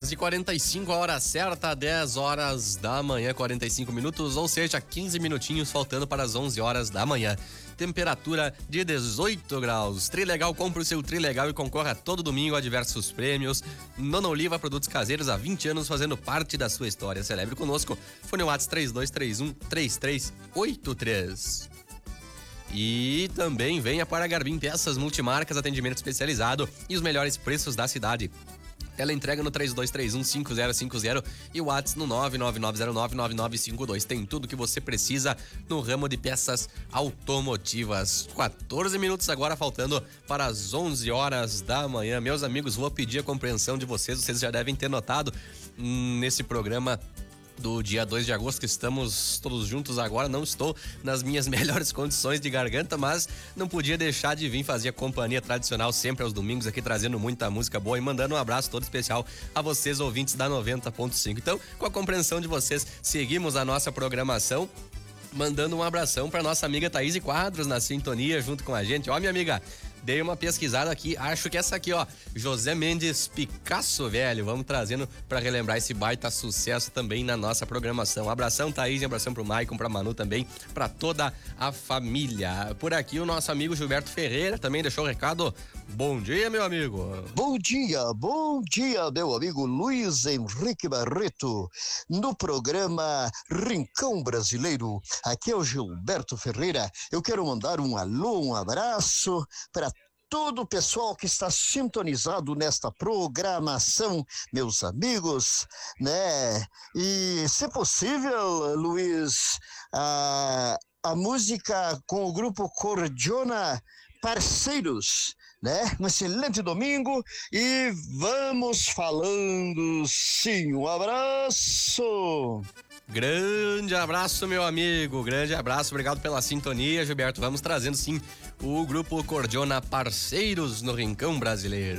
10h45, a hora certa, 10 horas da manhã, 45 minutos, ou seja, 15 minutinhos faltando para as 11 horas da manhã. Temperatura de 18 graus. Trilegal, compre o seu Trilegal e concorra todo domingo a diversos prêmios. Nona Oliva, produtos caseiros há 20 anos fazendo parte da sua história. Celebre conosco. Fone WhatsApp 3231-3383. E também venha para Garbim Peças Multimarcas, atendimento especializado e os melhores preços da cidade. Ela entrega no 3231-5050 e o WhatsApp no 999099952. Tem tudo que você precisa no ramo de peças automotivas. 14 minutos agora faltando para as 11 horas da manhã. Meus amigos, vou pedir a compreensão de vocês. Vocês já devem ter notado nesse programa do dia 2 de agosto, que estamos todos juntos agora. Não estou nas minhas melhores condições de garganta, mas não podia deixar de vir fazer a companhia tradicional sempre aos domingos aqui, trazendo muita música boa e mandando um abraço todo especial a vocês, ouvintes da 90.5. Então, com a compreensão de vocês, seguimos a nossa programação, mandando um abração para nossa amiga Thaís Quadros na sintonia junto com a gente. Ó, minha amiga, dei uma pesquisada aqui, acho que essa aqui, ó, José Mendes Picasso, velho. Vamos trazendo pra relembrar esse baita sucesso também na nossa programação. Um abração, Thaís, um abração pro Maicon, pra Manu também, pra toda a família. Por aqui o nosso amigo Gilberto Ferreira também deixou o recado. Bom dia, meu amigo. Bom dia, meu amigo Luiz Henrique Barreto, no programa Rincão Brasileiro. Aqui é o Gilberto Ferreira. Eu quero mandar um alô, um abraço para todo o pessoal que está sintonizado nesta programação, meus amigos, né? E, se possível, Luiz, a música com o grupo Cordiona Parceiros, né? Um excelente domingo e vamos falando, sim. Um abraço. Grande abraço, meu amigo, grande abraço, obrigado pela sintonia, Gilberto. Vamos trazendo sim o grupo Cordiona Parceiros no Rincão Brasileiro.